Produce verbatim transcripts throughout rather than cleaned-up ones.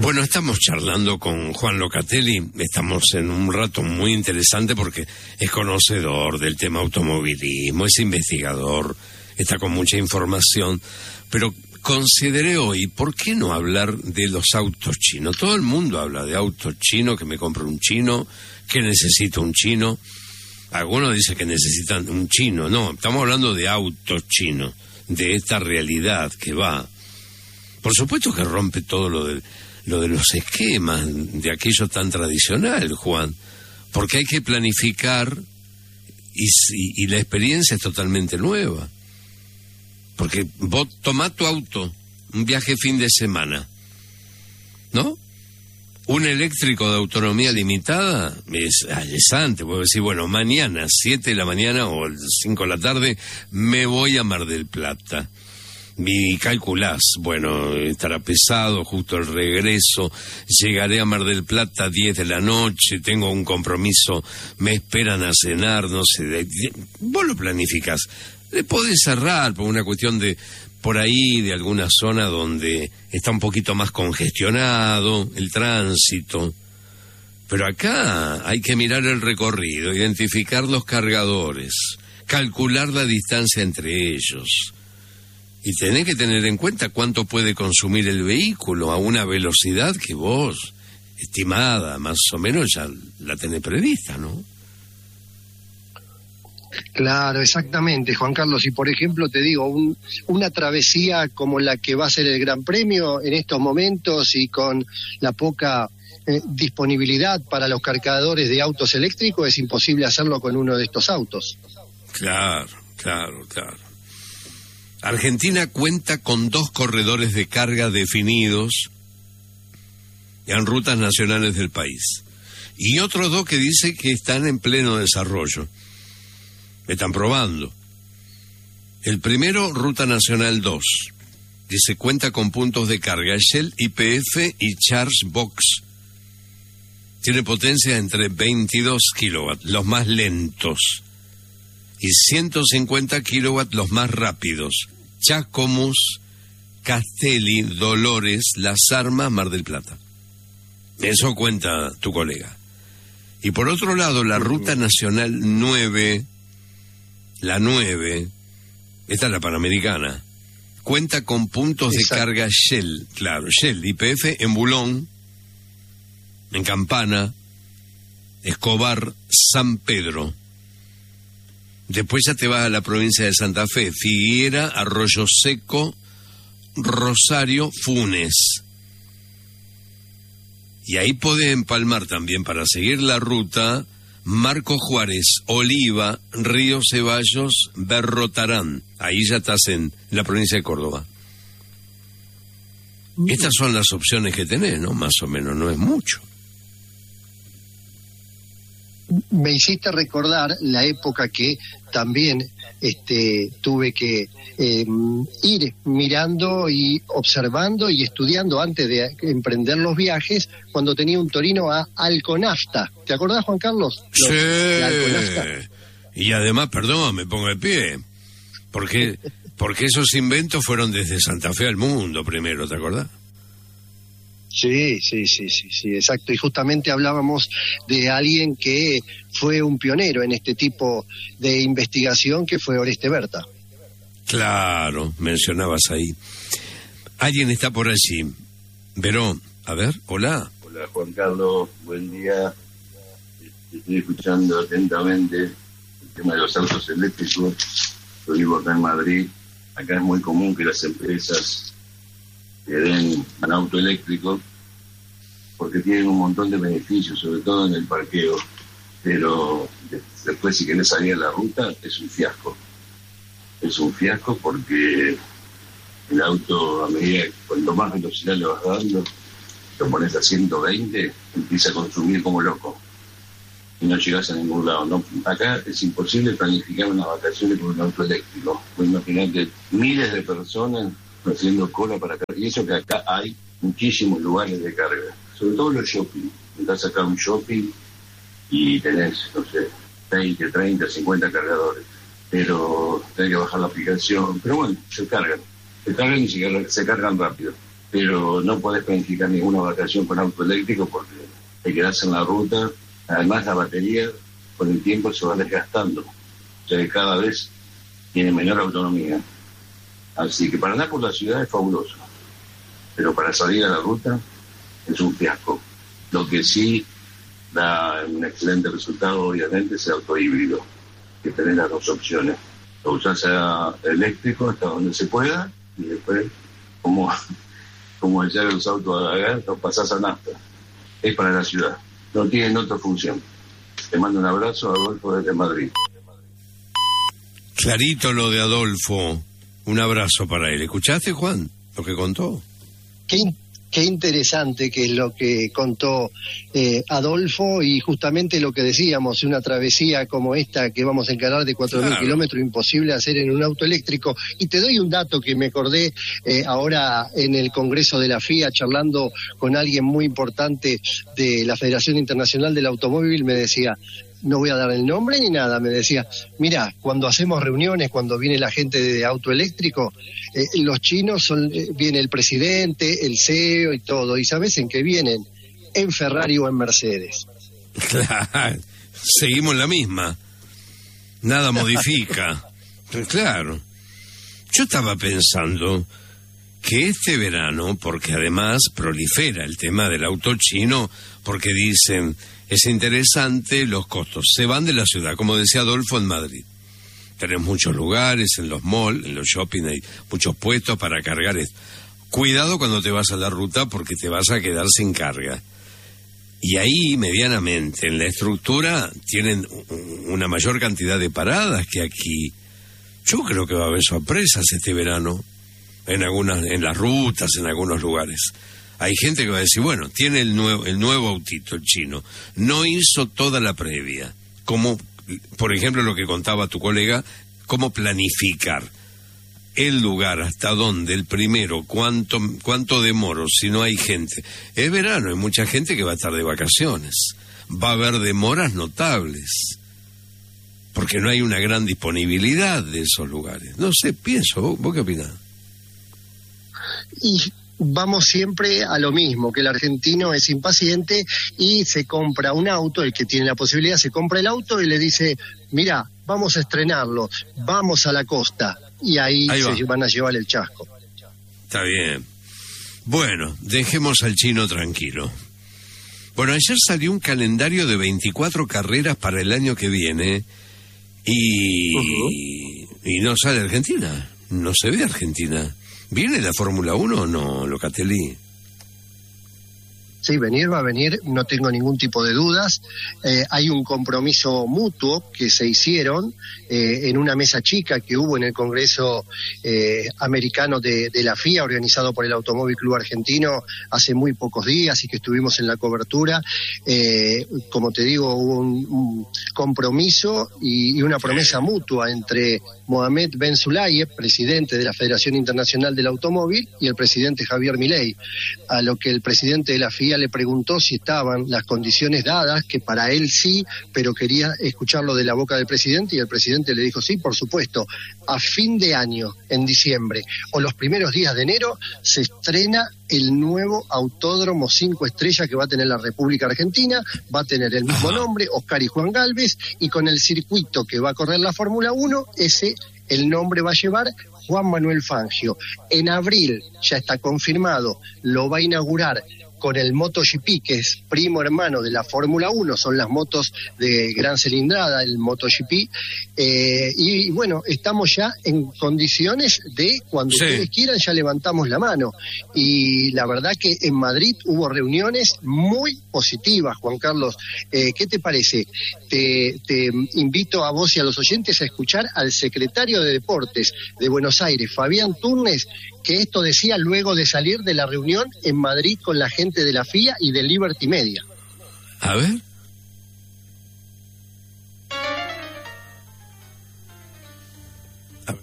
Bueno, estamos charlando con Juan Locatelli, estamos en un rato muy interesante porque es conocedor del tema automovilismo, es investigador, está con mucha información, pero consideré hoy, ¿por qué no hablar de los autos chinos? Todo el mundo habla de autos chinos, que me compro un chino, que necesito un chino. Algunos dicen que necesitan un chino. No, estamos hablando de autos chinos, de esta realidad que va. Por supuesto que rompe todo lo de, lo de los esquemas, de aquello tan tradicional, Juan, porque hay que planificar y, y, y la experiencia es totalmente nueva. Porque vos tomás tu auto, un viaje fin de semana, ¿no? Un eléctrico de autonomía limitada es alesante. Puedo decir, bueno, mañana, siete de la mañana o cinco de la tarde, me voy a Mar del Plata. Y calculás, bueno, estará pesado, justo el regreso, llegaré a Mar del Plata diez de la noche, tengo un compromiso, me esperan a cenar, no sé, de, de, vos lo planificás. Le podés cerrar por una cuestión de, por ahí, de alguna zona donde está un poquito más congestionado el tránsito. Pero acá hay que mirar el recorrido, identificar los cargadores, calcular la distancia entre ellos. Y tenés que tener en cuenta cuánto puede consumir el vehículo a una velocidad que vos, estimada, más o menos, ya la tenés prevista, ¿no? Claro, exactamente, Juan Carlos. Y por ejemplo, te digo, un, una travesía como la que va a ser el Gran Premio en estos momentos y con la poca eh, disponibilidad para los cargadores de autos eléctricos, es imposible hacerlo con uno de estos autos. Claro, claro, claro. Argentina cuenta con dos corredores de carga definidos en rutas nacionales del país. Y otros dos que dice que están en pleno desarrollo. Están probando. El primero, Ruta Nacional dos. Dice, cuenta con puntos de carga Shell, Y P F y Chargebox. Tiene potencia entre veintidós kilowatts, los más lentos, y ciento cincuenta kilowatts, los más rápidos. Chascomús, Castelli, Dolores, Las Armas, Mar del Plata. Eso cuenta tu colega. Y por otro lado, la Ruta Nacional nueve, la nueve, esta es la Panamericana, cuenta con puntos Exacto. de carga Shell, claro, Shell, Y P F en Bulón, en Campana, Escobar, San Pedro. Después ya te vas a la provincia de Santa Fe, Figuera, Arroyo Seco, Rosario, Funes. Y ahí podés empalmar también, para seguir la ruta, Marco Juárez, Oliva, Río Ceballos, Berrotarán. Ahí ya estás en la provincia de Córdoba. Estas son las opciones que tenés, ¿no? Más o menos, no es mucho. Me hiciste recordar la época que también este, tuve que eh, ir mirando y observando y estudiando antes de emprender los viajes, cuando tenía un Torino a Alconafta. ¿Te acordás, Juan Carlos? Sí. De Alconafta. Y además, perdón, me pongo de pie, porque, porque esos inventos fueron desde Santa Fe al mundo primero, ¿te acordás? Sí, sí, sí, sí, sí, exacto. Y justamente hablábamos de alguien que fue un pionero en este tipo de investigación, que fue Oreste Berta. Claro, mencionabas ahí. Alguien está por allí. Verón, a ver, hola. Hola, Juan Carlos, buen día. Estoy escuchando atentamente el tema de los autos eléctricos. Yo vivo acá en Madrid. Acá es muy común que las empresas que den un auto eléctrico porque tienen un montón de beneficios, sobre todo en el parqueo, pero después si querés salir a la ruta es un fiasco. Es un fiasco porque el auto, a medida que cuanto más velocidad le vas dando, lo pones a ciento veinte, empieza a consumir como loco y no llegas a ningún lado. No, acá es imposible planificar unas vacaciones con un auto eléctrico. Pues imaginate miles de personas haciendo cola para cargar, y eso que acá hay muchísimos lugares de carga, sobre todo los shopping. Estás acá un shopping y tenés, no sé, veinte, treinta, cincuenta cargadores, pero tenés que bajar la aplicación, pero bueno, se cargan, se cargan y se cargan, se cargan rápido. pero no podés planificar ninguna vacación con auto eléctrico porque te quedás en la ruta. Además, la batería con el tiempo se va desgastando, o sea que cada vez tiene menor autonomía. Así que para andar por la ciudad es fabuloso, pero para salir a la ruta es un fiasco. Lo que sí da un excelente resultado, obviamente, es el auto híbrido, que tenés las dos opciones. Lo usás a eléctrico hasta donde se pueda, y después, como, como ya los autos a gas, los pasás a nafta. Es para la ciudad, no tienen otra función. Te mando un abrazo, Adolfo, desde Madrid. Clarito lo de Adolfo, un abrazo para él. ¿Escuchaste, Juan, lo que contó? Qué, qué interesante que es lo que contó eh, Adolfo, y justamente lo que decíamos, una travesía como esta que vamos a encarar de cuatro mil Claro. kilómetros, imposible hacer en un auto eléctrico. Y te doy un dato que me acordé eh, ahora en el Congreso de la F I A, charlando con alguien muy importante de la Federación Internacional del Automóvil. Me decía, no voy a dar el nombre ni nada, me decía, mira, cuando hacemos reuniones, cuando viene la gente de auto eléctrico, eh, los chinos, son, eh, viene el presidente, el C E O y todo, y ¿sabes en qué vienen? En Ferrari o en Mercedes. Claro, seguimos la misma. Nada modifica. Claro. Yo estaba pensando que este verano, porque además prolifera el tema del auto chino, porque dicen, es interesante los costos, se van de la ciudad, como decía Adolfo en Madrid. Tenés muchos lugares, en los malls, en los shopping, hay muchos puestos para cargar esto. Cuidado cuando te vas a la ruta porque te vas a quedar sin carga. Y ahí, medianamente, en la estructura, tienen una mayor cantidad de paradas que aquí. Yo creo que va a haber sorpresas este verano, en algunas, en las rutas, en algunos lugares. Hay gente que va a decir, bueno, tiene el nuevo, el nuevo autito, el chino, no hizo toda la previa. Como, por ejemplo, lo que contaba tu colega, cómo planificar el lugar, hasta dónde, el primero, cuánto, cuánto demoro, si no hay gente. Es verano, hay mucha gente que va a estar de vacaciones. Va a haber demoras notables, porque no hay una gran disponibilidad de esos lugares. No sé, pienso, ¿vos, vos qué opinás? Y vamos siempre a lo mismo, que el argentino es impaciente y se compra un auto, el que tiene la posibilidad se compra el auto y le dice, mira, vamos a estrenarlo, vamos a la costa, y ahí, ahí se van a llevar el chasco. Está bien. Bueno, dejemos al chino tranquilo. Bueno, ayer salió un calendario de veinticuatro carreras para el año que viene y, uh-huh. y no sale Argentina, no se ve Argentina. ¿Viene la Fórmula uno o no, Locatelli? Sí, venir va a venir, no tengo ningún tipo de dudas. Eh, hay un compromiso mutuo que se hicieron eh, en una mesa chica que hubo en el Congreso eh, Americano de, de la F I A, organizado por el Automóvil Club Argentino hace muy pocos días y que estuvimos en la cobertura. Eh, como te digo, hubo un, un compromiso y, y una promesa mutua entre Mohamed Ben Sulayem, presidente de la Federación Internacional del Automóvil, y el presidente Javier Milei, a lo que el presidente de la F I A le preguntó si estaban las condiciones dadas, que para él sí, pero quería escucharlo de la boca del presidente, y el presidente le dijo, sí, por supuesto, a fin de año, en diciembre, o los primeros días de enero, se estrena el nuevo autódromo cinco estrellas que va a tener la República Argentina, va a tener el mismo nombre, Oscar y Juan Galvez, y con el circuito que va a correr la Fórmula uno, ese, el nombre va a llevar Juan Manuel Fangio. En abril, ya está confirmado, lo va a inaugurar con el MotoGP, que es primo hermano de la Fórmula uno, son las motos de gran cilindrada, el MotoGP, eh, y bueno, estamos ya en condiciones de, cuando sí. ustedes quieran, ya levantamos la mano, y la verdad que en Madrid hubo reuniones muy positivas, Juan Carlos. Eh, ¿qué te parece? Te, te invito a vos y a los oyentes a escuchar al secretario de Deportes de Buenos Aires, Fabián Turnes, que esto decía luego de salir de la reunión en Madrid con la gente de la F I A y de Liberty Media. A ver. A ver.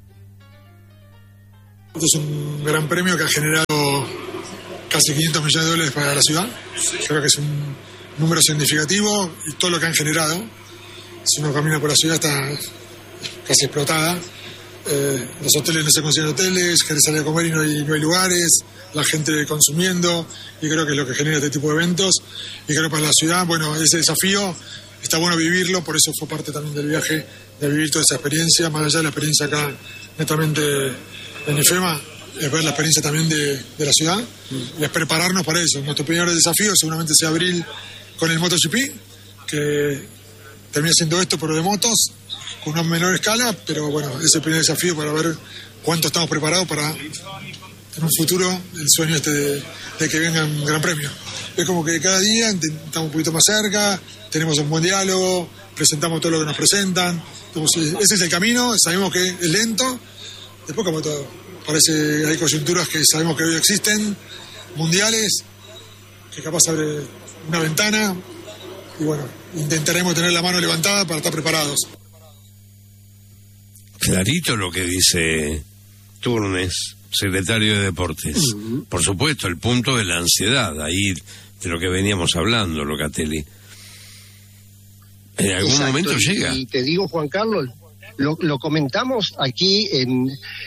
Este es un gran premio que ha generado casi quinientos millones de dólares para la ciudad. Creo que es un número significativo y todo lo que han generado. Si uno camina por la ciudad está casi explotada. eh, los hoteles no se consideran hoteles, querés salir a comer y no hay, no hay lugares, la gente consumiendo, y creo que es lo que genera este tipo de eventos. Y creo que para la ciudad, bueno, ese desafío está bueno vivirlo, por eso fue parte también del viaje, de vivir toda esa experiencia, más allá de la experiencia acá netamente en IFEMA, es ver la experiencia también de, de la ciudad, y es prepararnos para eso. Nuestro primer desafío seguramente sea abril con el MotoGP, que termina siendo esto, pero de motos, con una menor escala, pero bueno, es el primer desafío para ver cuánto estamos preparados para, en un futuro, el sueño este de, de que venga un gran premio. Es como que cada día estamos un poquito más cerca, tenemos un buen diálogo, presentamos todo lo que nos presentan. Entonces, ese es el camino, sabemos que es lento, después como todo, parece hay coyunturas que sabemos que hoy existen, mundiales, que capaz abre una ventana, y bueno, intentaremos tener la mano levantada para estar preparados. Clarito lo que dice Turnes, secretario de Deportes. Uh-huh. Por supuesto, el punto de la ansiedad, ahí de lo que veníamos hablando, Locatelli. En algún Exacto, momento y, llega. Y te digo, Juan Carlos, lo, lo comentamos aquí en,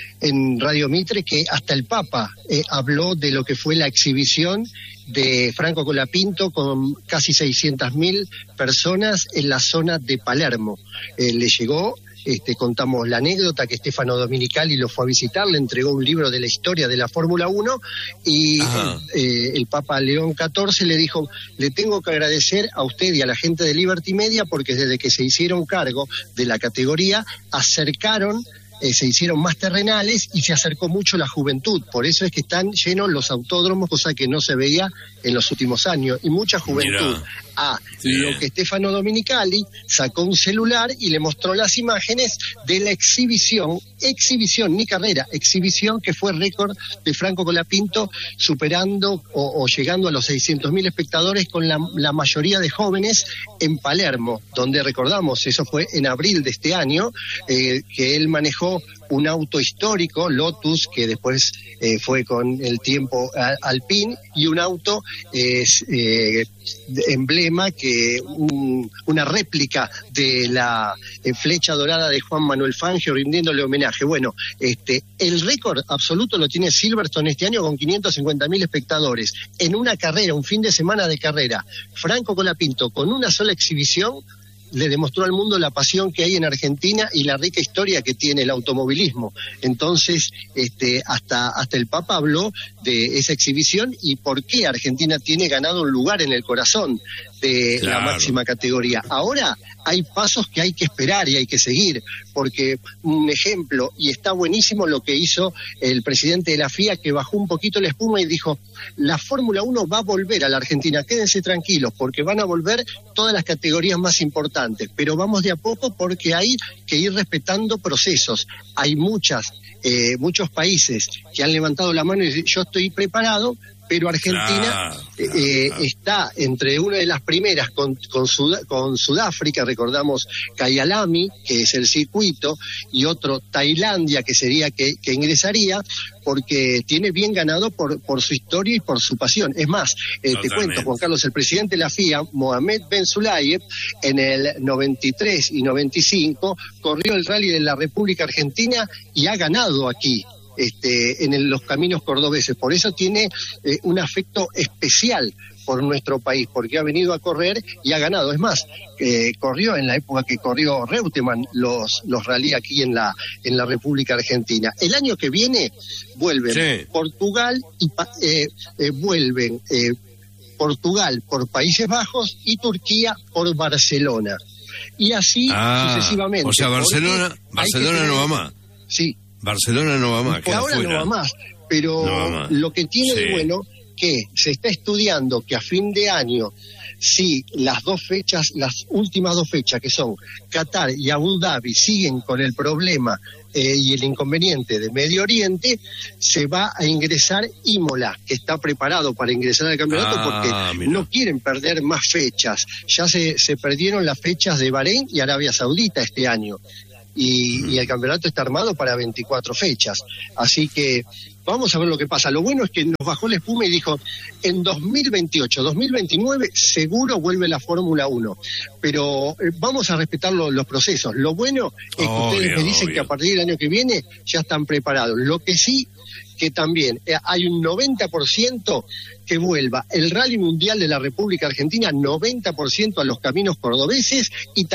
en Radio Mitre, que hasta el Papa eh, habló de lo que fue la exhibición de Franco Colapinto con casi seiscientas mil personas en la zona de Palermo. Eh, le llegó... Este, contamos la anécdota que Stefano Domenicali lo fue a visitar, le entregó un libro de la historia de la Fórmula uno y eh, el Papa León catorce le dijo, le tengo que agradecer a usted y a la gente de Liberty Media porque desde que se hicieron cargo de la categoría acercaron, eh, se hicieron más terrenales y se acercó mucho la juventud, por eso es que están llenos los autódromos, cosa que no se veía en los últimos años, y mucha juventud. Mira. A sí. Lo que Stefano Domenicali sacó un celular y le mostró las imágenes de la exhibición, exhibición, ni carrera, exhibición que fue récord de Franco Colapinto, superando o, o llegando a los seiscientos mil espectadores con la, la mayoría de jóvenes en Palermo, donde recordamos, eso fue en abril de este año, eh, que él manejó un auto histórico, Lotus, que después eh, fue con el tiempo a, Alpine, y un auto eh, eh, emblema, que un, una réplica de la eh, flecha dorada de Juan Manuel Fangio, rindiéndole homenaje. Bueno, este el récord absoluto lo tiene Silverstone este año con quinientos cincuenta mil espectadores. En una carrera, un fin de semana de carrera, Franco Colapinto, con una sola exhibición, le demostró al mundo la pasión que hay en Argentina y la rica historia que tiene el automovilismo. Entonces, este, hasta, hasta el Papa habló de esa exhibición y por qué Argentina tiene ganado un lugar en el corazón de claro. la máxima categoría. Ahora hay pasos que hay que esperar y hay que seguir, porque un ejemplo, y está buenísimo lo que hizo el presidente de la F I A, que bajó un poquito la espuma y dijo, la Fórmula uno va a volver a la Argentina, quédense tranquilos, porque van a volver todas las categorías más importantes, pero vamos de a poco porque hay que ir respetando procesos. Hay muchas, eh, muchos países que han levantado la mano y dicen, yo estoy preparado, pero Argentina claro, claro, eh, claro. está entre una de las primeras con, con, Sud, con Sudáfrica, recordamos Kyalami, que es el circuito, y otro Tailandia, que sería que, que ingresaría, porque tiene bien ganado por, por su historia y por su pasión. Es más, eh, te cuento, Juan Carlos, el presidente de la F I A, Mohamed Ben Sulayem, en el noventa y tres y noventa y cinco, corrió el Rally de la República Argentina y ha ganado aquí. Este, en el, los caminos cordobeses, por eso tiene eh, un afecto especial por nuestro país, porque ha venido a correr y ha ganado. Es más, eh, corrió en la época que corrió Reutemann los, los rally aquí en la, en la República Argentina. El año que viene vuelven sí. Portugal y eh, eh, vuelven eh, Portugal por Países Bajos y Turquía por Barcelona. Y así ah, sucesivamente. O sea, Barcelona, Barcelona tener, no va más. Sí. Barcelona no va más. Por ahora fuera. no va más, pero no va más. Lo que tiene sí. de bueno que se está estudiando que a fin de año, si las dos fechas, las últimas dos fechas que son Qatar y Abu Dhabi siguen con el problema eh, y el inconveniente de Medio Oriente, se va a ingresar Imola, que está preparado para ingresar al campeonato ah, porque mira. no quieren perder más fechas. Ya se, se perdieron las fechas de Bahrein y Arabia Saudita este año. y, y el campeonato está armado para veinticuatro fechas. Así que vamos a ver lo que pasa. Lo bueno es que nos bajó la espuma y dijo, en dos mil veintiocho, dos mil veintinueve seguro vuelve la Fórmula uno, pero eh, vamos a respetar lo, los procesos. Lo bueno es que Obvio, ustedes me dicen obvio. que a partir del año que viene ya están preparados. Lo que sí, que también eh, hay un noventa por ciento que vuelva el Rally Mundial de la República Argentina, noventa por ciento a los caminos cordobeses y también